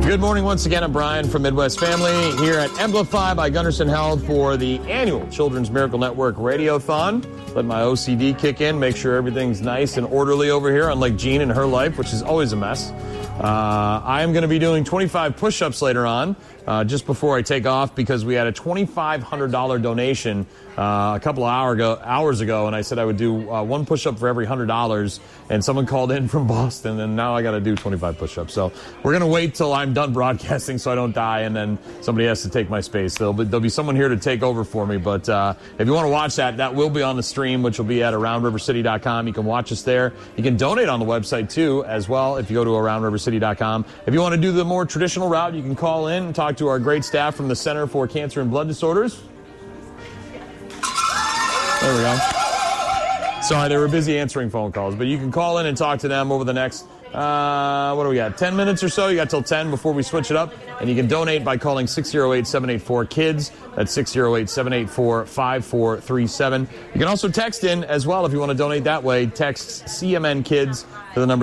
Good morning once again. I'm Brian from Midwest Family here at Amplify by Gunderson Health for the annual Children's Miracle Network Radiothon. Let my OCD kick in, make sure everything's nice and orderly over here, unlike Jean and her life, which is always a mess. I am going to be doing 25 push-ups later on, just before I take off, because we had a $2,500 donation a couple of hours ago, and I said I would do one push-up for every $100, and someone called in from Boston, and now I got to do 25 push-ups. So we're going to wait till I'm done broadcasting so I don't die, and then somebody has to take my space. There'll be someone here to take over for me, but if you want to watch that will be on the stream, which will be at AroundRiverCity.com. You can watch us there. You can donate on the website, too, as well, if you go to AroundRiverCity.com. If you want to do the more traditional route, you can call in and talk to our great staff from the Center for Cancer and Blood Disorders. There we go. Sorry, they were busy answering phone calls, but you can call in and talk to them over the next, what do we got, 10 minutes or so? You got till 10 before we switch it up, and you can donate by calling 608-784-KIDS. That's 608-784-5437. You can also text in as well if you want to donate that way. Text CMN KIDS to the number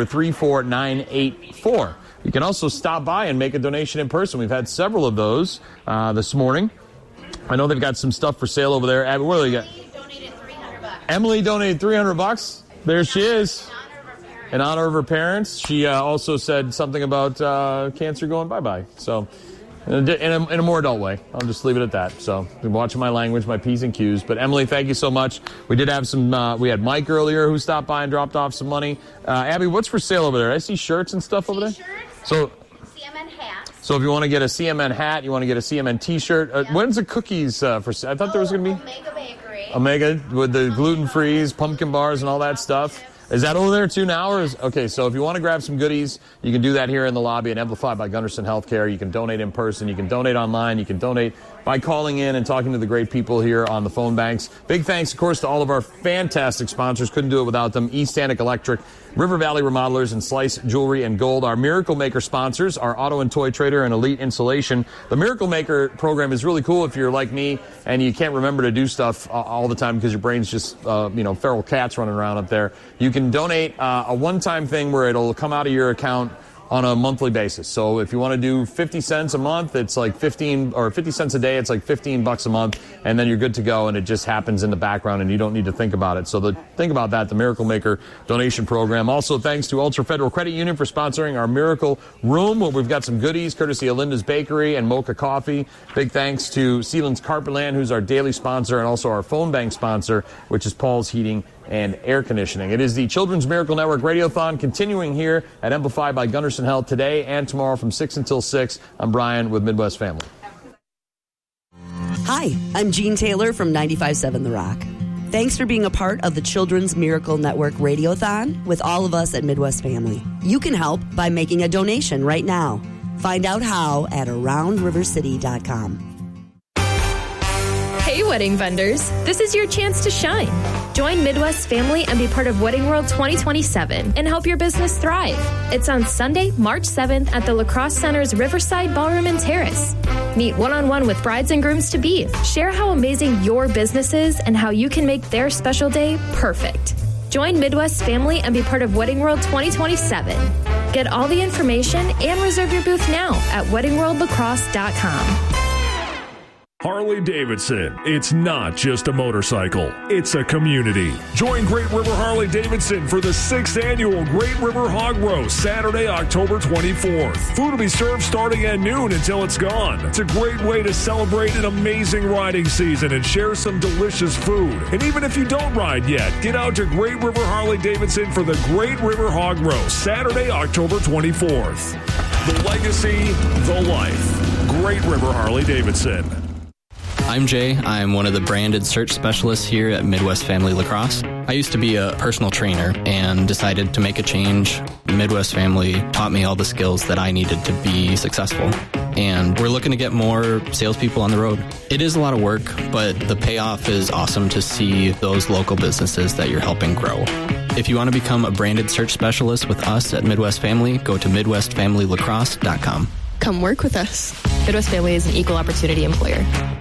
34984. You can also stop by and make a donation in person. We've had several of those this morning. I know they've got some stuff for sale over there. Abby, what do they got? Emily donated $300. There she is. In honor of her parents. She also said something about cancer going bye-bye. So, in a more adult way. I'll just leave it at that. So, I'm watching my language, my P's and Q's. But Emily, thank you so much. We did have some, we had Mike earlier who stopped by and dropped off some money. Abby, what's for sale over there? I see shirts and stuff over there. So, CMN hats. So if you want to get a CMN hat, you want to get a CMN T-shirt. When's the cookies for sale? I thought there was going to be Omega Bakery. Omega with the gluten-free pumpkin bars and all that stuff. Is that over there too now? Okay, so if you want to grab some goodies, you can do that here in the lobby at Amplify by Gunderson Healthcare. You can donate in person. You can donate online. You can donate by calling in and talking to the great people here on the phone banks. Big thanks, of course, to all of our fantastic sponsors. Couldn't do it without them. East Stanek Electric, River Valley Remodelers, and Slice Jewelry and Gold. Our Miracle Maker sponsors are Auto and Toy Trader and Elite Insulation. The Miracle Maker program is really cool if you're like me and you can't remember to do stuff all the time because your brain's just, feral cats running around up there. You can donate a one-time thing where it'll come out of your account on a monthly basis. So if you want to do 50 cents a month, it's like 15, or 50 cents a day, it's like $15 a month, and then you're good to go, and it just happens in the background, and you don't need to think about it. So think about that, the Miracle Maker donation program. Also, thanks to Ultra Federal Credit Union for sponsoring our Miracle Room, where we've got some goodies, courtesy of Linda's Bakery and Mocha Coffee. Big thanks to Sealands Carpetland, who's our daily sponsor, and also our phone bank sponsor, which is Paul's Heating and Air Conditioning. It is the Children's Miracle Network Radiothon continuing here at Amplify by Gunderson Health today and tomorrow from 6 until 6. I'm Brian with Midwest Family. Hi, I'm Jean Taylor from 95.7 The Rock. Thanks for being a part of the Children's Miracle Network Radiothon with all of us at Midwest Family. You can help by making a donation right now. Find out how at AroundRiverCity.com. Hey, wedding vendors, this is your chance to shine. Join Midwest Family and be part of Wedding World 2027 and help your business thrive. It's on Sunday, March 7th at the La Crosse Center's Riverside Ballroom and Terrace. Meet one-on-one with brides and grooms-to-be. Share how amazing your business is and how you can make their special day perfect. Join Midwest Family and be part of Wedding World 2027. Get all the information and reserve your booth now at weddingworldlacrosse.com. Harley-Davidson. It's not just a motorcycle. It's a community. Join Great River Harley-Davidson for the 6th annual Great River Hog Roast, Saturday, October 24th. Food will be served starting at noon until it's gone. It's a great way to celebrate an amazing riding season and share some delicious food. And even if you don't ride yet, get out to Great River Harley-Davidson for the Great River Hog Roast, Saturday, October 24th. The legacy, the life. Great River Harley-Davidson. I'm Jay. I'm one of the branded search specialists here at Midwest Family Lacrosse. I used to be a personal trainer and decided to make a change. Midwest Family taught me all the skills that I needed to be successful. And we're looking to get more salespeople on the road. It is a lot of work, but the payoff is awesome to see those local businesses that you're helping grow. If you want to become a branded search specialist with us at Midwest Family, go to MidwestFamilyLacrosse.com. Come work with us. Midwest Family is an equal opportunity employer.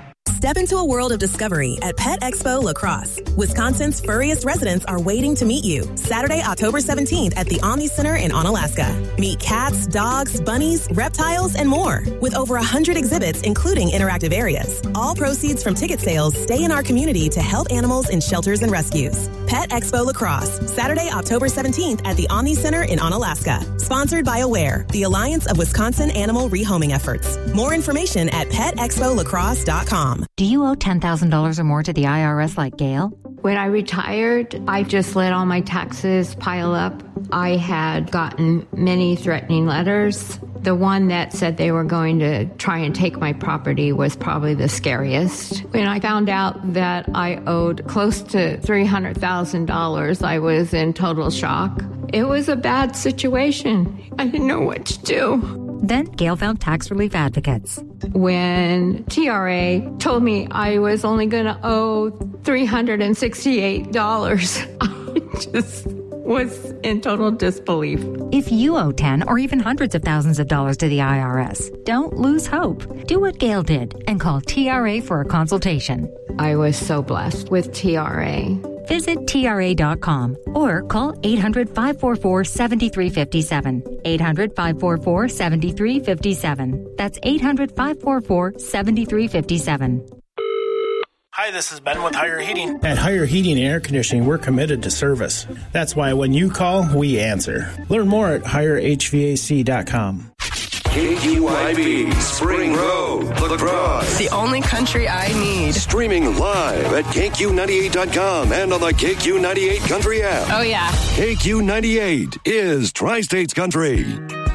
Step into a world of discovery at Pet Expo La Crosse. Wisconsin's furriest residents are waiting to meet you Saturday, October 17th at the Omni Center in Onalaska. Meet cats, dogs, bunnies, reptiles, and more. With over 100 exhibits, including interactive areas. All proceeds from ticket sales stay in our community to help animals in shelters and rescues. Pet Expo La Crosse, Saturday, October 17th at the Omni Center in Onalaska. Sponsored by Aware, the Alliance of Wisconsin Animal Rehoming Efforts. More information at petexpoliacrosse.com. Do you owe $10,000 or more to the IRS like Gail? When I retired, I just let all my taxes pile up. I had gotten many threatening letters. The one that said they were going to try and take my property was probably the scariest. When I found out that I owed close to $300,000, I was in total shock. It was a bad situation. I didn't know what to do. Then Gail found tax relief advocates. When TRA told me I was only going to owe $368, I just was in total disbelief. If you owe 10 or even hundreds of thousands of dollars to the IRS, don't lose hope. Do what Gail did and call TRA for a consultation. I was so blessed with TRA. Visit TRA.com or call 800-544-7357. 800-544-7357. That's 800-544-7357. Hi, this is Ben with Higher Heating. At Higher Heating and Air Conditioning, we're committed to service. That's why when you call, we answer. Learn more at higherhvac.com. KQYB, Spring Road, La Crosse. The only country I need. Streaming live at KQ98.com and on the KQ98 Country app. Oh, yeah. KQ98 is Tri-States Country.